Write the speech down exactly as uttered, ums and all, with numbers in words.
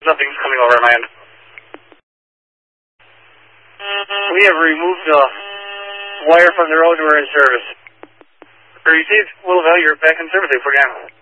Nothing's coming over on my end. We have removed the wire from the road. We're in service. Received. Willowville, you're back in service. Again.